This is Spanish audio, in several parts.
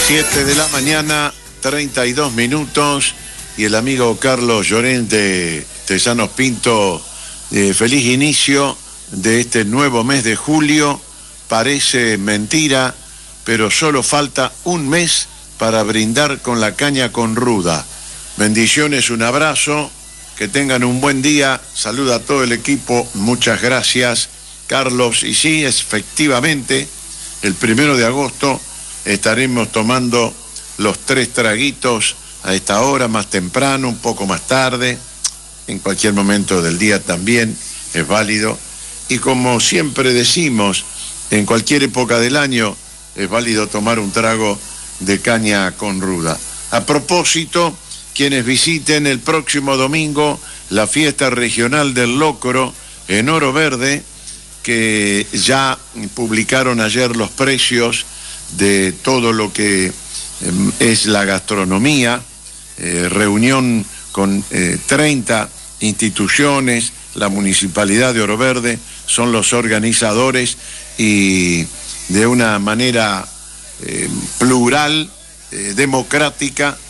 7 de la mañana, 32 minutos, y el amigo Carlos Llorente Tesanos Pinto, feliz inicio de este nuevo mes de julio. Parece mentira, pero solo falta un mes para brindar con la caña con ruda. Bendiciones, un abrazo, que tengan un buen día, saluda a todo el equipo, muchas gracias, Carlos. Y sí, efectivamente, el 1 de agosto estaremos tomando los 3 traguitos a esta hora, más temprano, un poco más tarde, en cualquier momento del día también es válido. Y como siempre decimos, en cualquier época del año es válido tomar un trago de caña con ruda. A propósito, quienes visiten el próximo domingo la fiesta regional del locro en Oro Verde, que ya publicaron ayer los precios de todo lo que es la gastronomía, reunión con 30 instituciones, la Municipalidad de Oro Verde son los organizadores, y de una manera plural, democrática,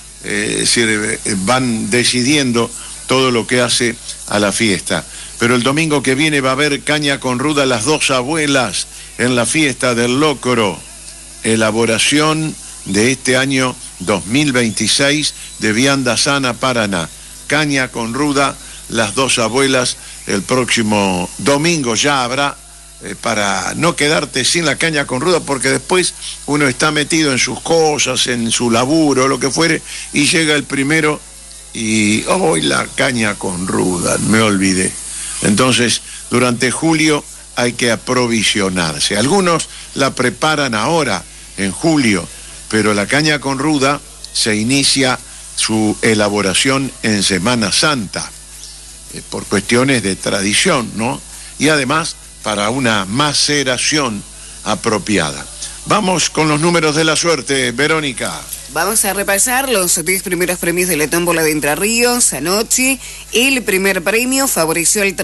van decidiendo todo lo que hace a la fiesta. Pero el domingo que viene va a haber caña con ruda Las Dos Abuelas en la fiesta del locro, elaboración de este año 2026 de Vianda Sana, Paraná. Caña con ruda Las Dos Abuelas el próximo domingo ya habrá, para no quedarte sin la caña con ruda, porque después uno está metido en sus cosas, en su laburo, lo que fuere, y llega el 1 y hoy la caña con ruda, me olvidé. Entonces, durante julio hay que aprovisionarse. Algunos la preparan ahora, en julio, pero la caña con ruda se inicia su elaboración en Semana Santa, por cuestiones de tradición, ¿no? Y además para una maceración apropiada. Vamos con los números de la suerte, Verónica. Vamos a repasar los 10 primeros premios de la tómbola de Entre Ríos. Anoche, el primer premio favoreció al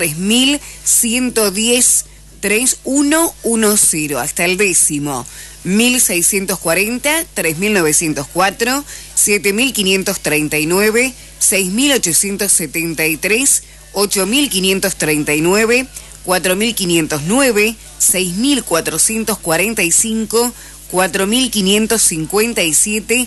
3110 3110, hasta el décimo. 1640, 3904, 7539, 6873, 8539, 4509, 6445, 4557,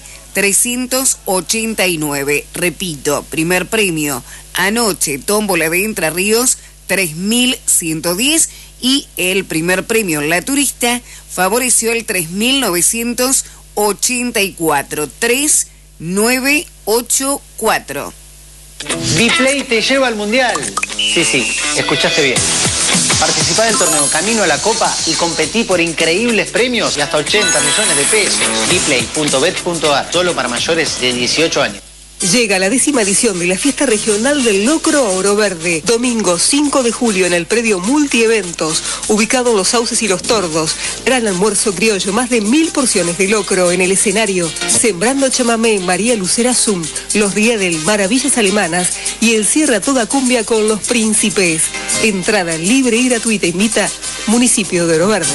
389. Repito, primer premio anoche, tómbola de Entre Ríos, 3110, y el primer premio La Turista favoreció el 3984, 3984. Dplay te lleva al Mundial. Sí, escuchaste bien. Participá del torneo Camino a la Copa y competí por increíbles premios y hasta 80 millones de pesos. Dplay.bet.ar, solo para mayores de 18 años. Llega la 10ª edición de la Fiesta Regional del Locro a Oro Verde. Domingo 5 de julio en el predio Multieventos, ubicado en Los Sauces y Los Tordos. Gran almuerzo criollo, más de 1000 porciones de locro en el escenario. Sembrando chamamé, María Lucera Zum, Los Riedel, Maravillas Alemanas y el cierre a toda cumbia con Los Príncipes. Entrada libre y gratuita. Invita Municipio de Oro Verde.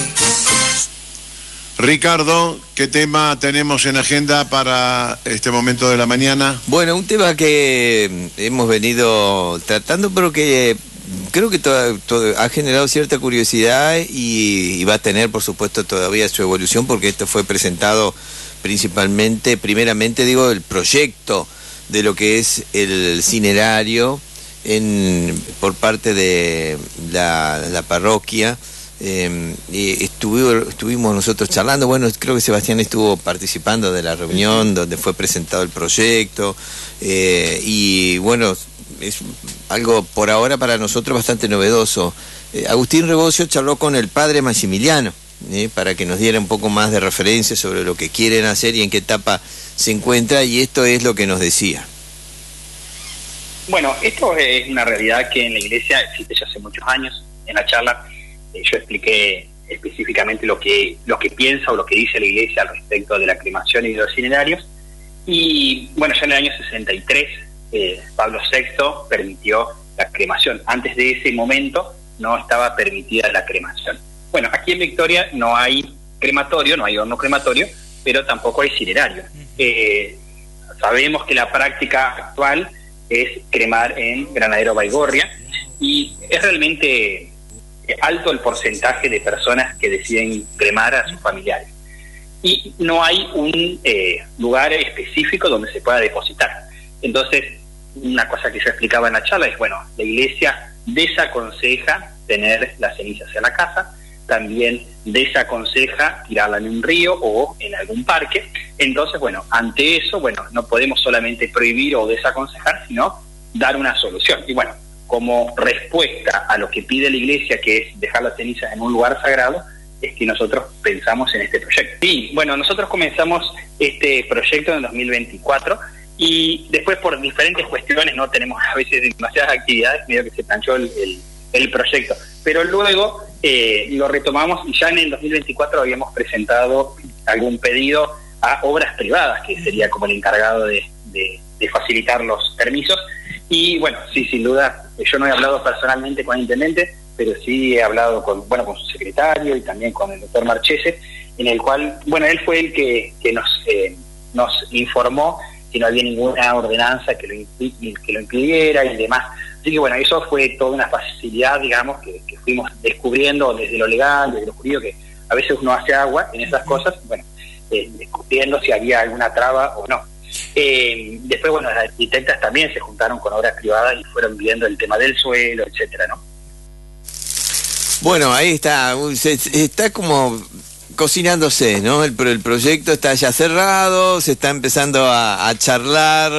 Ricardo, ¿qué tema tenemos en agenda para este momento de la mañana? Bueno, un tema que hemos venido tratando, pero que creo que ha generado cierta curiosidad y va a tener, por supuesto, todavía su evolución, porque esto fue presentado primeramente el proyecto de lo que es el cinerario por parte de la parroquia. Y estuvimos nosotros charlando. Bueno, creo que Sebastián estuvo participando de la reunión donde fue presentado el proyecto, y bueno, es algo por ahora para nosotros bastante novedoso. Agustín Rebocio charló con el padre Maximiliano para que nos diera un poco más de referencia sobre lo que quieren hacer y en qué etapa se encuentra, y esto es lo que nos decía. Bueno, esto es una realidad que en la iglesia existe ya hace muchos años. En la charla yo expliqué específicamente lo que piensa o lo que dice la iglesia al respecto de la cremación y de los cinerarios. Y bueno, ya en el año 63 Pablo VI permitió la cremación. Antes de ese momento no estaba permitida la cremación. Bueno, aquí en Victoria no hay crematorio, no hay horno crematorio, pero tampoco hay cinerario. Sabemos que la práctica actual es cremar en Granadero Baigorria, y es realmente alto el porcentaje de personas que deciden cremar a sus familiares. Y no hay un lugar específico donde se pueda depositar. Entonces, una cosa que yo explicaba en la charla es, bueno, la iglesia desaconseja tener las cenizas en la casa, también desaconseja tirarla en un río o en algún parque. Entonces, bueno, ante eso, bueno, no podemos solamente prohibir o desaconsejar, sino dar una solución. Y bueno, como respuesta a lo que pide la iglesia, que es dejar las cenizas en un lugar sagrado, es que nosotros pensamos en este proyecto. Y bueno, nosotros comenzamos este proyecto en el 2024, y después por diferentes cuestiones, no tenemos a veces demasiadas actividades, medio que se planchó el proyecto. Pero luego lo retomamos, y ya en el 2024 habíamos presentado algún pedido a obras privadas, que sería como el encargado de facilitar los permisos. Y bueno, sí, sin duda, yo no he hablado personalmente con el intendente, pero sí he hablado con su secretario y también con el doctor Marchese, en el cual, bueno, él fue el que nos informó que no había ninguna ordenanza que lo impidiera y demás. Así que bueno, eso fue toda una facilidad, digamos, que fuimos descubriendo desde lo legal, desde lo jurídico, que a veces uno hace agua en esas cosas, bueno, descubriendo si había alguna traba o no. Después, bueno, las arquitectas también se juntaron con obras privadas y fueron viendo el tema del suelo, etcétera, ¿no? Bueno, ahí está como cocinándose, ¿no? El proyecto está ya cerrado, se está empezando a charlar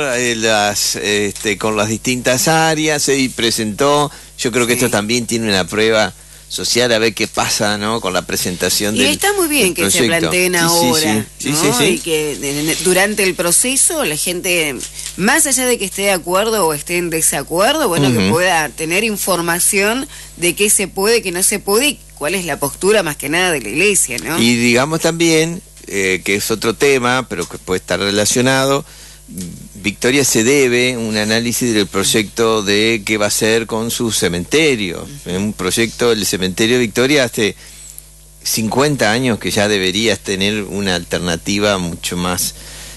con las distintas áreas, se presentó. Yo creo que esto también tiene una prueba social, a ver qué pasa, ¿no? Con la presentación del proyecto. Y está muy bien que se planteen ahora, ¿no? Y que durante el proceso la gente, más allá de que esté de acuerdo o esté en desacuerdo, bueno, que pueda tener información de qué se puede, qué no se puede, y cuál es la postura más que nada de la iglesia, ¿no? Y digamos también, que es otro tema, pero que puede estar relacionado, Victoria se debe un análisis del proyecto de qué va a hacer con su cementerio. Un proyecto, el cementerio de Victoria, hace 50 años que ya deberías tener una alternativa mucho más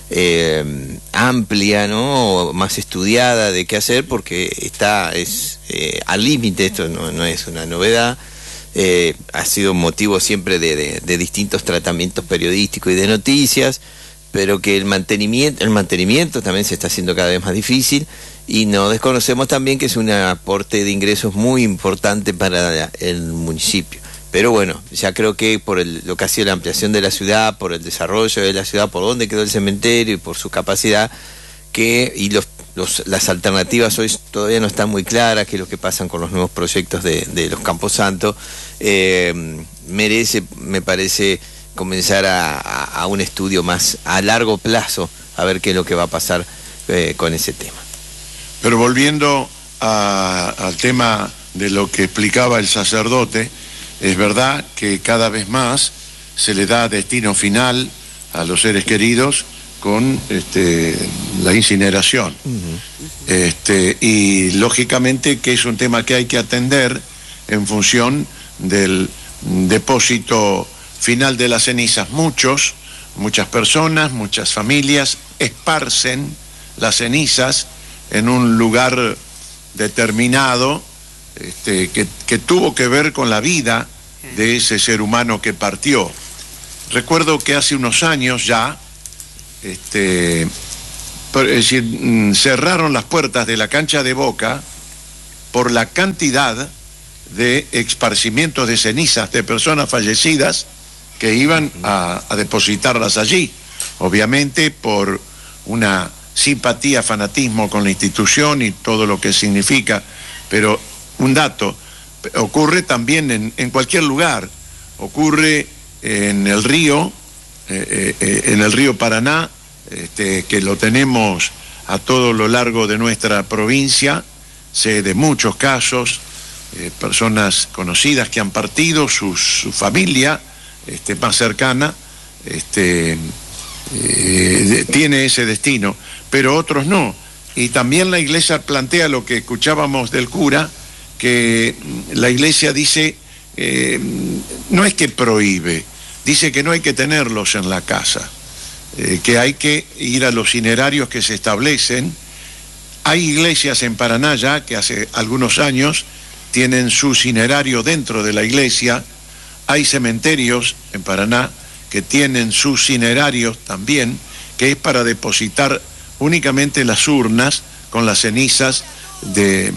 amplia, ¿no? O más estudiada de qué hacer, porque es al límite. Esto no es una novedad. Ha sido motivo siempre de distintos tratamientos periodísticos y de noticias, pero que el mantenimiento también se está haciendo cada vez más difícil, y no desconocemos también que es un aporte de ingresos muy importante para el municipio. Pero bueno, ya creo que por lo que ha sido la ampliación de la ciudad, por el desarrollo de la ciudad, por dónde quedó el cementerio y por su capacidad, las alternativas hoy todavía no están muy claras, que es lo que pasan con los nuevos proyectos de los Camposanto, merece, me parece, comenzar a un estudio más a largo plazo, a ver qué es lo que va a pasar con ese tema. Pero volviendo al tema de lo que explicaba el sacerdote, es verdad que cada vez más se le da destino final a los seres queridos con la incineración. Y lógicamente que es un tema que hay que atender en función del depósito final de las cenizas. Muchas personas, muchas familias esparcen las cenizas en un lugar determinado que tuvo que ver con la vida de ese ser humano que partió. Recuerdo que hace unos años ya cerraron las puertas de la cancha de Boca por la cantidad de esparcimientos de cenizas de personas fallecidas que iban a depositarlas allí, obviamente por una simpatía, fanatismo con la institución y todo lo que significa. Pero un dato, ocurre también en cualquier lugar, ocurre en el río Paraná, que lo tenemos a todo lo largo de nuestra provincia. Sé de muchos casos, personas conocidas que han partido, su familia más cercana tiene ese destino, pero otros no. Y también la iglesia plantea lo que escuchábamos del cura, que la iglesia dice, no es que prohíbe, dice que no hay que tenerlos en la casa. que hay que ir a los itinerarios que se establecen. Hay iglesias en Paraná ya que hace algunos años tienen su itinerario dentro de la iglesia. Hay cementerios en Paraná que tienen sus itinerarios también, que es para depositar únicamente las urnas con las cenizas del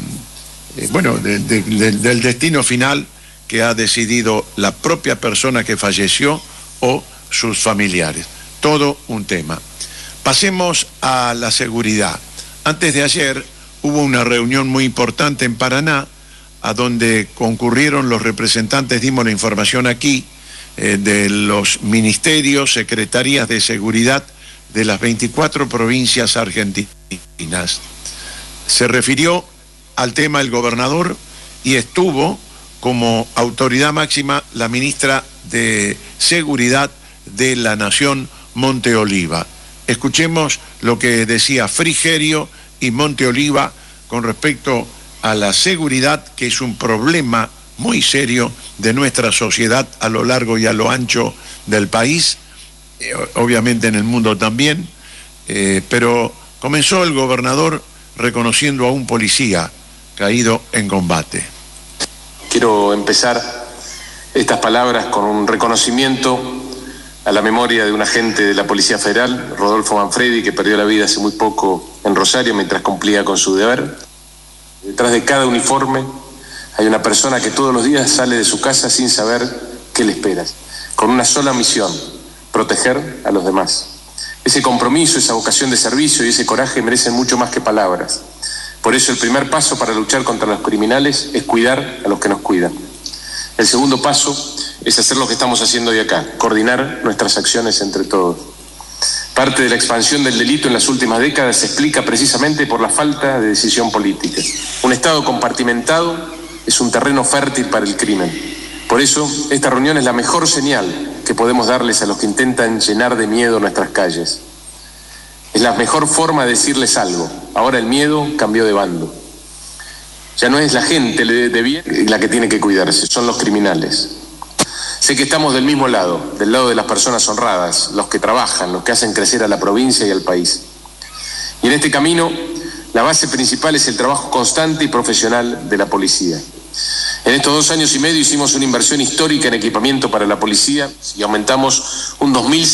destino final que ha decidido la propia persona que falleció o sus familiares. Todo un tema. Pasemos a la seguridad. Antes de ayer hubo una reunión muy importante en Paraná, a donde concurrieron los representantes, dimos la información aquí, de los ministerios, secretarías de seguridad de las 24 provincias argentinas. Se refirió al tema el gobernador y estuvo como autoridad máxima la ministra de Seguridad de la Nación, Monte Oliva. Escuchemos lo que decía Frigerio y Monte Oliva con respecto a la seguridad, que es un problema muy serio de nuestra sociedad a lo largo y a lo ancho del país, obviamente en el mundo también, pero comenzó el gobernador reconociendo a un policía caído en combate. Quiero empezar estas palabras con un reconocimiento a la memoria de un agente de la Policía Federal, Rodolfo Manfredi, que perdió la vida hace muy poco en Rosario mientras cumplía con su deber. Detrás de cada uniforme hay una persona que todos los días sale de su casa sin saber qué le espera, con una sola misión: proteger a los demás. Ese compromiso, esa vocación de servicio y ese coraje merecen mucho más que palabras. Por eso el primer paso para luchar contra los criminales es cuidar a los que nos cuidan. El segundo paso es hacer lo que estamos haciendo hoy acá, coordinar nuestras acciones entre todos. Parte de la expansión del delito en las últimas décadas se explica precisamente por la falta de decisión política. Un Estado compartimentado es un terreno fértil para el crimen. Por eso, esta reunión es la mejor señal que podemos darles a los que intentan llenar de miedo nuestras calles. Es la mejor forma de decirles algo. Ahora el miedo cambió de bando. Ya no es la gente de bien la que tiene que cuidarse, son los criminales. Sé que estamos del mismo lado, del lado de las personas honradas, los que trabajan, los que hacen crecer a la provincia y al país. Y en este camino, la base principal es el trabajo constante y profesional de la policía. En estos 2 años y medio hicimos una inversión histórica en equipamiento para la policía y aumentamos un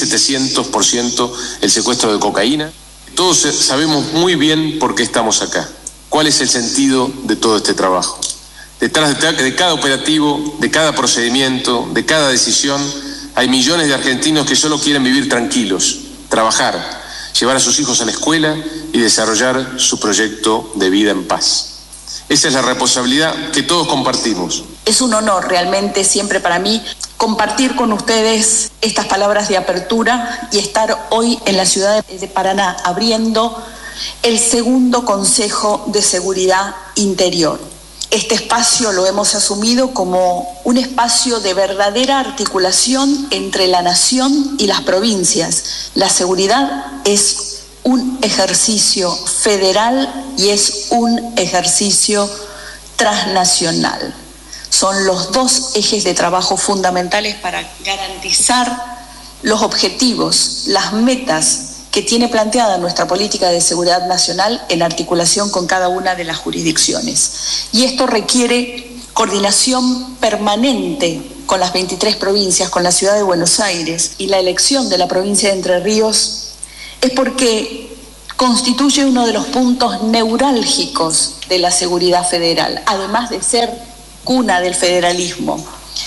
2.700% el secuestro de cocaína. Todos sabemos muy bien por qué estamos acá, cuál es el sentido de todo este trabajo. Detrás de cada operativo, de cada procedimiento, de cada decisión, hay millones de argentinos que solo quieren vivir tranquilos, trabajar, llevar a sus hijos a la escuela y desarrollar su proyecto de vida en paz. Esa es la responsabilidad que todos compartimos. Es un honor realmente siempre para mí compartir con ustedes estas palabras de apertura y estar hoy en la ciudad de Paraná abriendo el segundo Consejo de Seguridad Interior. Este espacio lo hemos asumido como un espacio de verdadera articulación entre la nación y las provincias. La seguridad es un ejercicio federal y es un ejercicio transnacional. Son los 2 ejes de trabajo fundamentales para garantizar los objetivos, las metas que tiene planteada nuestra política de seguridad nacional en articulación con cada una de las jurisdicciones. Y esto requiere coordinación permanente con las 23 provincias, con la ciudad de Buenos Aires, y la elección de la provincia de Entre Ríos es porque constituye uno de los puntos neurálgicos de la seguridad federal, además de ser cuna del federalismo.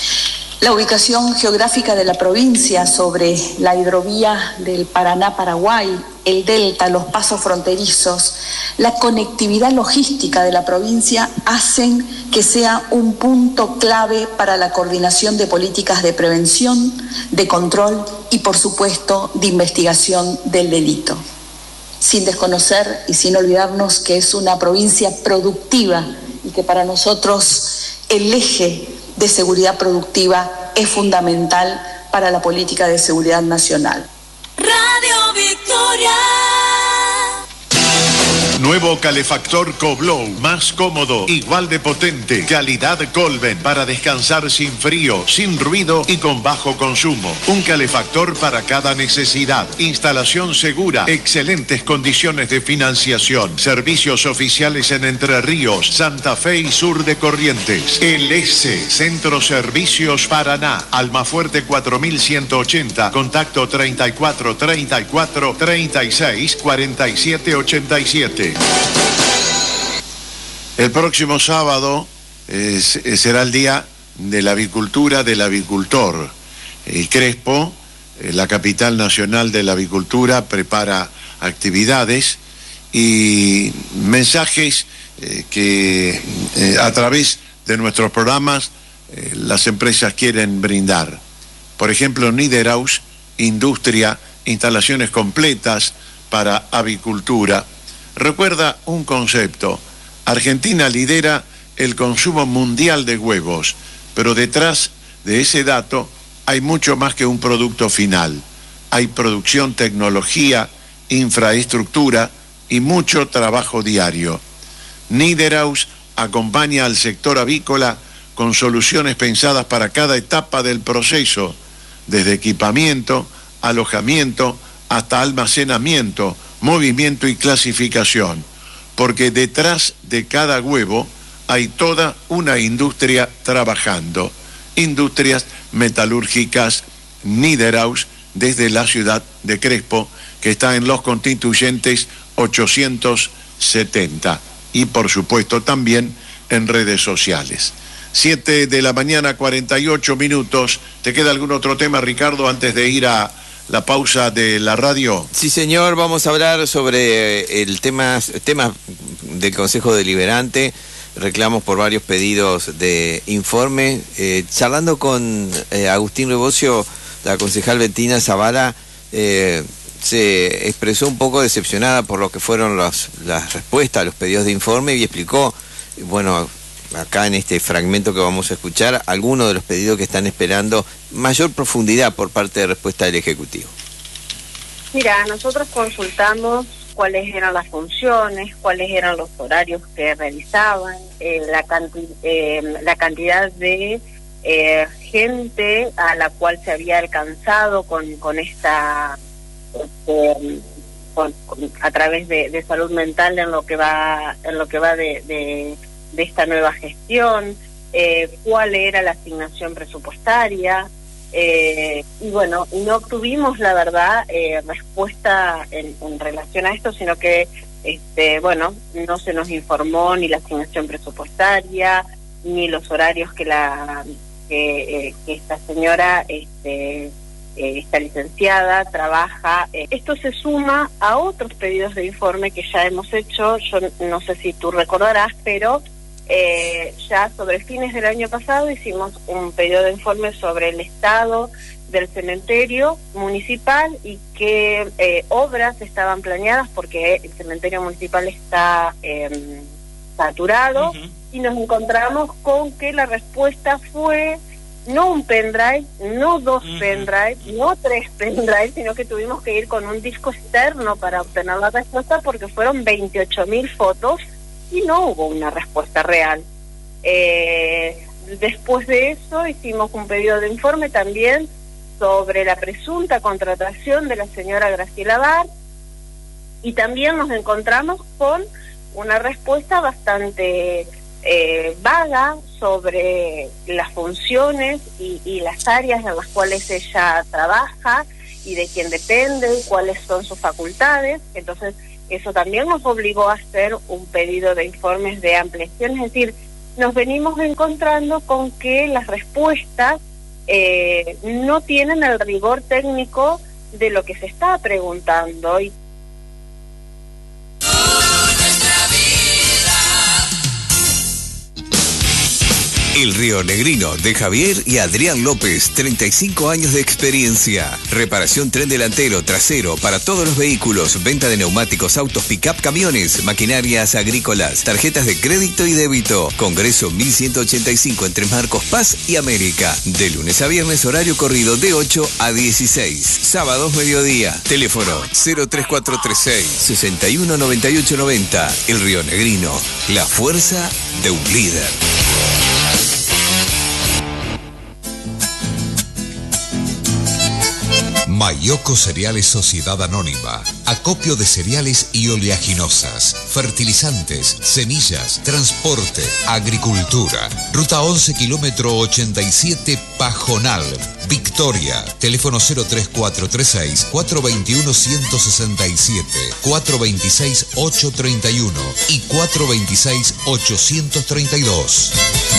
La ubicación geográfica de la provincia sobre la hidrovía del Paraná-Paraguay, el delta, los pasos fronterizos, la conectividad logística de la provincia hacen que sea un punto clave para la coordinación de políticas de prevención, de control y, por supuesto, de investigación del delito. Sin desconocer y sin olvidarnos que es una provincia productiva y que para nosotros el eje de seguridad productiva es fundamental para la política de seguridad nacional. Radio Victoria. Nuevo calefactor Coblow, más cómodo, igual de potente, calidad Colven, para descansar sin frío, sin ruido y con bajo consumo. Un calefactor para cada necesidad. Instalación segura, excelentes condiciones de financiación. Servicios oficiales en Entre Ríos, Santa Fe y sur de Corrientes. LS, Centro Servicios Paraná, Almafuerte 4180, contacto 34 34 36 47 87. El próximo sábado será el Día de la Avicultura del Avicultor. Crespo, la capital nacional de la avicultura, prepara actividades y mensajes que a través de nuestros programas las empresas quieren brindar. Por ejemplo, Niederhaus, industria, instalaciones completas para avicultura. Recuerda un concepto: Argentina lidera el consumo mundial de huevos, pero detrás de ese dato hay mucho más que un producto final. Hay producción, tecnología, infraestructura y mucho trabajo diario. Niederhaus acompaña al sector avícola con soluciones pensadas para cada etapa del proceso, desde equipamiento, alojamiento, hasta almacenamiento, movimiento y clasificación, porque detrás de cada huevo hay toda una industria trabajando. Industrias metalúrgicas Niederhaus, desde la ciudad de Crespo, que está en Los Constituyentes 870, y por supuesto también en redes sociales. 7 de la mañana, 48 minutos. ¿Te queda algún otro tema, Ricardo, antes de ir a la pausa de la radio? Sí, señor, vamos a hablar sobre el tema del Consejo Deliberante, reclamos por varios pedidos de informe. Charlando con Agustín Rebocio, la concejal Bettina Zavala se expresó un poco decepcionada por lo que fueron las respuestas a los pedidos de informe y explicó, bueno, acá en este fragmento que vamos a escuchar, algunos de los pedidos que están esperando mayor profundidad por parte de respuesta del Ejecutivo. Mira, nosotros consultamos cuáles eran las funciones, cuáles eran los horarios que realizaban, la cantidad de gente a la cual se había alcanzado con esta a través de salud mental en lo que va de esta nueva gestión, cuál era la asignación presupuestaria, y bueno, no obtuvimos la verdad respuesta en relación a esto, sino que bueno, no se nos informó ni la asignación presupuestaria ni los horarios que esta señora esta licenciada trabaja. Esto se suma a otros pedidos de informe que ya hemos hecho. Yo no sé si tú recordarás, pero ya sobre fines del año pasado hicimos un pedido de informe sobre el estado del cementerio municipal y qué obras estaban planeadas, porque el cementerio municipal está saturado. Y nos encontramos con que la respuesta fue no un pendrive, no dos pendrive, no 3 pendrive, sino que tuvimos que ir con un disco externo para obtener la respuesta, porque fueron 28.000 fotos y no hubo una respuesta real. Después de eso hicimos un pedido de informe también sobre la presunta contratación de la señora Graciela Bar, y también nos encontramos con una respuesta bastante vaga sobre las funciones y las áreas en las cuales ella trabaja y de quién depende y cuáles son sus facultades. Entonces eso también nos obligó a hacer un pedido de informes de ampliación, es decir, nos venimos encontrando con que las respuestas no tienen el rigor técnico de lo que se está preguntando. Y El Río Negrino de Javier y Adrián López, 35 años de experiencia. Reparación tren delantero, trasero para todos los vehículos, venta de neumáticos, autos, pick-up, camiones, maquinarias agrícolas, tarjetas de crédito y débito. Congreso 1185 entre Marcos Paz y América. De lunes a viernes, horario corrido de 8 a 16. Sábados mediodía. Teléfono 03436 619890. El Río Negrino, la fuerza de un líder. Mayoco Cereales Sociedad Anónima. Acopio de cereales y oleaginosas, fertilizantes, semillas, transporte, agricultura. Ruta 11, kilómetro 87, Pajonal, Victoria. Teléfono 03436 421 167, 426 831 y 426 832.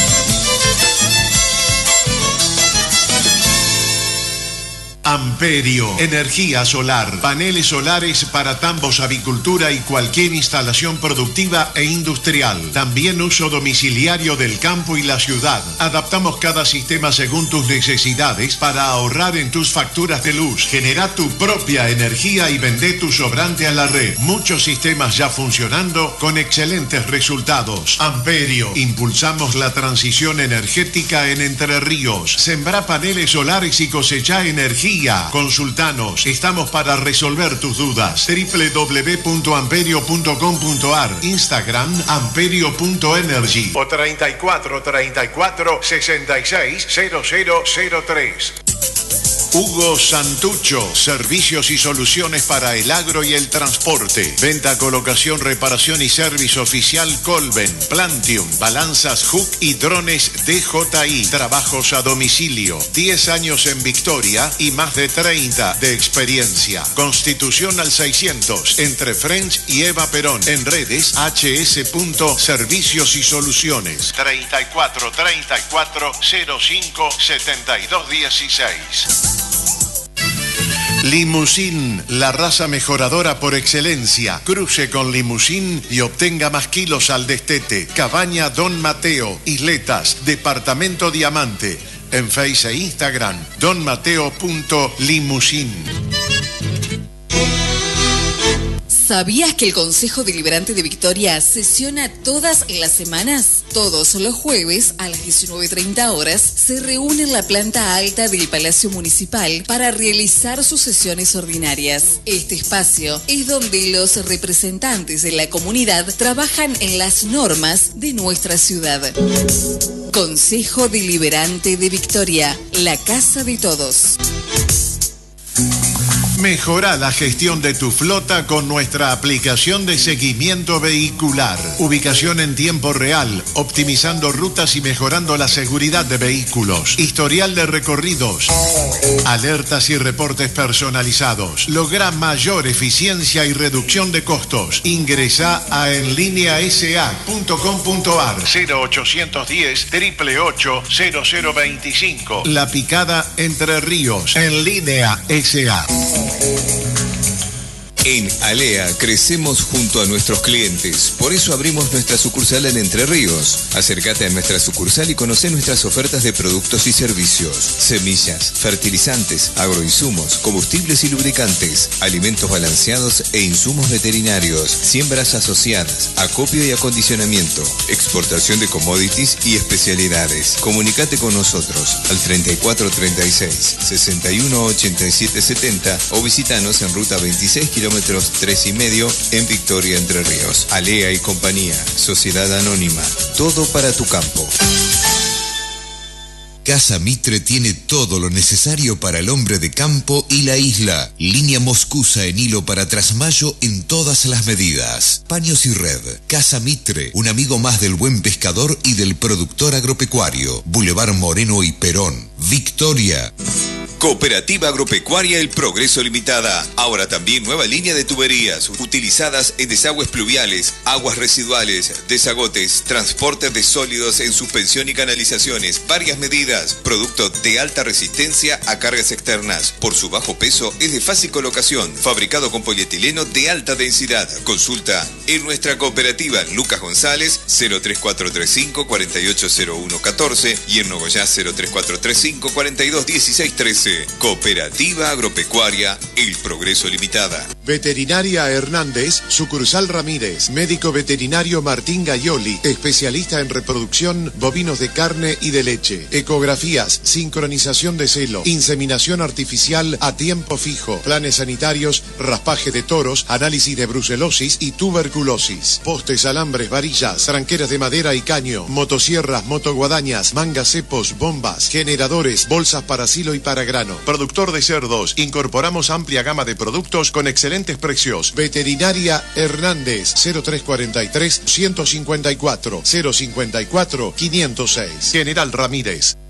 Amperio, energía solar, paneles solares para tambos, avicultura y cualquier instalación productiva e industrial. También uso domiciliario del campo y la ciudad. Adaptamos cada sistema según tus necesidades para ahorrar en tus facturas de luz. Genera tu propia energía y vende tu sobrante a la red. Muchos sistemas ya funcionando con excelentes resultados. Amperio, impulsamos la transición energética en Entre Ríos. Sembra paneles solares y cosecha energía. Consultanos, estamos para resolver tus dudas. www.amperio.com.ar, Instagram amperio.energy o 3434 66 0003. Hugo Santucho, servicios y soluciones para el agro y el transporte. Venta, colocación, reparación y servicio oficial Colben, Plantium, balanzas Hook y drones DJI. Trabajos a domicilio. 10 años en Victoria y más de 30 de experiencia. Constitución al 600, entre French y Eva Perón. En redes hs.servicios y soluciones. 3434 05 72 16. Limusín, la raza mejoradora por excelencia. Cruce con Limusín y obtenga más kilos al destete. Cabaña Don Mateo, Isletas, Departamento Diamante. En Face e Instagram, donmateo.limusín. ¿Sabías que el Consejo Deliberante de Victoria sesiona todas las semanas? Todos los jueves a las 19:30 horas se reúne en la planta alta del Palacio Municipal para realizar sus sesiones ordinarias. Este espacio es donde los representantes de la comunidad trabajan en las normas de nuestra ciudad. Consejo Deliberante de Victoria, la casa de todos. Mejora la gestión de tu flota con nuestra aplicación de seguimiento vehicular. Ubicación en tiempo real, optimizando rutas y mejorando la seguridad de vehículos. Historial de recorridos. Alertas y reportes personalizados. Logra mayor eficiencia y reducción de costos. Ingresa a enlineasa.com.ar 0810 888 0025. La Picada, Entre Ríos. En Línea SA. En Alea crecemos junto a nuestros clientes, por eso abrimos nuestra sucursal en Entre Ríos. Acércate a nuestra sucursal y conoce nuestras ofertas de productos y servicios: semillas, fertilizantes, agroinsumos, combustibles y lubricantes, alimentos balanceados e insumos veterinarios, siembras asociadas, acopio y acondicionamiento, exportación de commodities y especialidades. Comunicate con nosotros al 3436 618770 o visítanos en ruta 26 kilómetros 3,5 en Victoria, Entre Ríos. Alea y compañía, Sociedad Anónima, todo para tu campo. Casa Mitre tiene todo lo necesario para el hombre de campo y la isla. Línea Moscusa en hilo para trasmayo en todas las medidas. Paños y red. Casa Mitre, un amigo más del buen pescador y del productor agropecuario. Boulevard Moreno y Perón, Victoria. Cooperativa Agropecuaria El Progreso Limitada. Ahora también nueva línea de tuberías utilizadas en desagües pluviales, aguas residuales, desagotes, transporte de sólidos en suspensión y canalizaciones, varias medidas. Producto de alta resistencia a cargas externas. Por su bajo peso es de fácil colocación. Fabricado con polietileno de alta densidad. Consulta en nuestra cooperativa Lucas González 03435 480114 y en Nogoyá 03435 421613. Cooperativa Agropecuaria El Progreso Limitada. Veterinaria Hernández, sucursal Ramírez. Médico veterinario Martín Gaioli, especialista en reproducción bovinos de carne y de leche. Ecografías, sincronización de celo, inseminación artificial a tiempo fijo, planes sanitarios, raspaje de toros, análisis de brucelosis y tuberculosis. Postes, alambres, varillas, tranqueras de madera y caño, motosierras, motoguadañas, mangas, cepos, bombas, generadores, bolsas para silo y para grano. Productor de cerdos. Incorporamos amplia gama de productos con excelentes precios. Veterinaria Hernández, 0343 154 054 506. General Ramírez.